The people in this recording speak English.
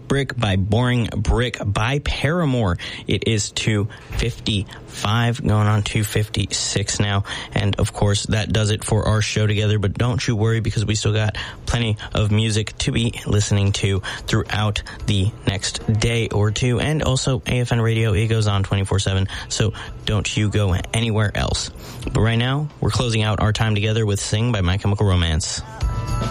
Brick by Boring Brick by Paramore. It is 2:55, going on 2:56 now. And of course, that does it for our show together. But don't you worry, because we still got plenty of music to be listening to throughout the next day or two. And also AFN Radio, it goes on 24/7. So don't you go anywhere else. But right now, we're closing out our time together with Sing by My Chemical Romance.